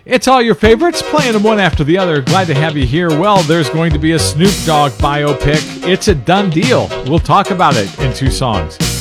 It's all your favorites, playing them one after the other. Glad to have you here. Well, there's going to be a Snoop Dogg biopic. It's a done deal. We'll talk about it in two songs.